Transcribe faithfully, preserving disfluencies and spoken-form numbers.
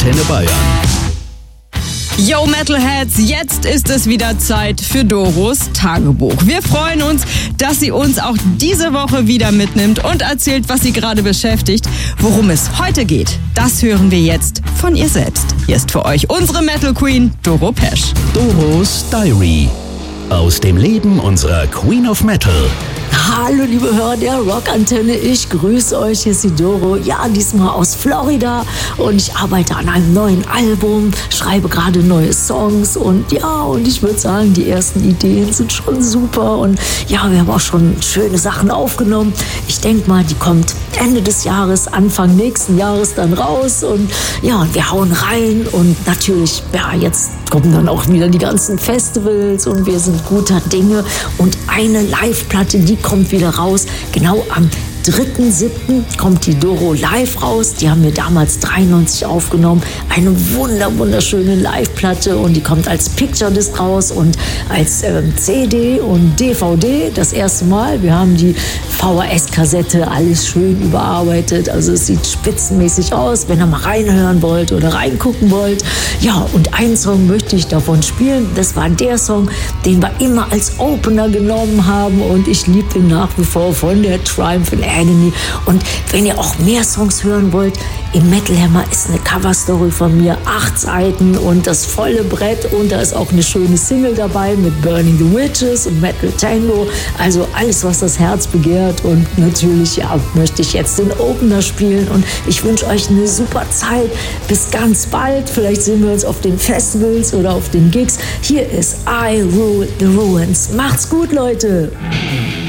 Antenne Bayern. Yo Metalheads, jetzt ist es wieder Zeit für Doros Tagebuch. Wir freuen uns, dass sie uns auch diese Woche wieder mitnimmt und erzählt, was sie gerade beschäftigt. Worum es heute geht, das hören wir jetzt von ihr selbst. Hier ist für euch unsere Metal Queen, Doro Pesch. Doros Diary. Aus dem Leben unserer Queen of Metal. Hallo liebe Hörer der Rockantenne, ich grüße euch, hier ist die Doro, ja diesmal aus Florida und ich arbeite an einem neuen Album, schreibe gerade neue Songs und ja, und ich würde sagen, die ersten Ideen sind schon super und ja, wir haben auch schon schöne Sachen aufgenommen. Ich denke mal, die kommt Ende des Jahres, Anfang nächsten Jahres dann raus und ja, und wir hauen rein und natürlich, ja, jetzt kommen dann auch wieder die ganzen Festivals und wir sind guter Dinge und eine Live-Platte, die kommt wieder raus, genau am dritten siebten kommt die Doro live raus. Die haben wir damals dreiundneunzig aufgenommen. Eine wunder, wunderschöne Live-Platte und die kommt als Picture Disc raus und als ähm, C D und D V D das erste Mal. Wir haben die V H S-Kassette, alles schön überarbeitet. Also es sieht spitzenmäßig aus, wenn ihr mal reinhören wollt oder reingucken wollt. Ja, und einen Song möchte ich davon spielen. Das war der Song, den wir immer als Opener genommen haben und ich liebe den nach wie vor, von der Triumph and Agony. Und wenn ihr auch mehr Songs hören wollt, im Metal Hammer ist eine Coverstory von mir, acht Seiten und das volle Brett und da ist auch eine schöne Single dabei mit Burning the Witches und Metal Tango, also alles, was das Herz begehrt und natürlich, ja, möchte ich jetzt den Opener spielen und ich wünsche euch eine super Zeit, bis ganz bald, vielleicht sehen wir uns auf den Festivals oder auf den Gigs. Hier ist I Rule the Ruins. Macht's gut, Leute!